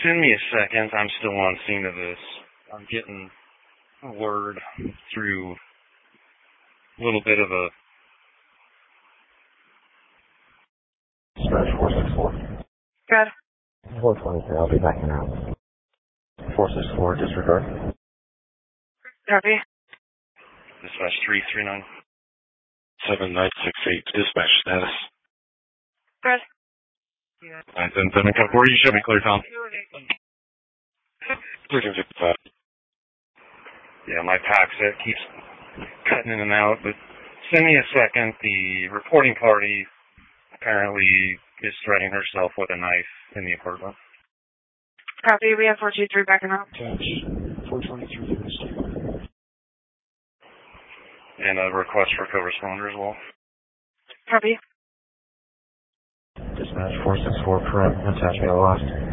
Send me a second. I'm still on scene of this. I'm getting word through a little bit of a... Dispatch 464. Good. 423, I'll be back in hours. 464, disregard. Copy. Dispatch 339. 7968, dispatch status. Good. 977, code 4, you should be clear, Tom. 1355. Yeah, my pack set keeps cutting in and out, but send me a second. The reporting party apparently is threatening herself with a knife in the apartment. Copy. We have 423 back in house. Dispatch 423, And a request for co-responder as well. Copy. Dispatch 464, correct. Attachment lost.